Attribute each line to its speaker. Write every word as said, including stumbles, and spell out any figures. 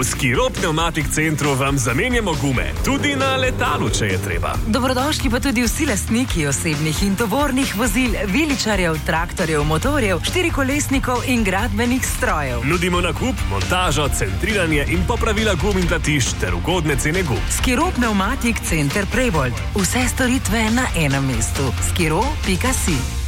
Speaker 1: V Skiro Pneumatik Centru vam zamenjamo gume, tudi na letalu, če je treba.
Speaker 2: Dobrodošli pa tudi vsi lastniki osebnih in tovornih vozil, viličarjev, traktorjev, motorjev, štirikolesnikov in gradbenih strojev.
Speaker 1: Nudimo nakup, montažo, centriranje in popravila gum in platišč ter ugodne cene gum.
Speaker 2: Skiro Pneumatik Center Prebold. Vse storitve na enem mestu. skiro pika si.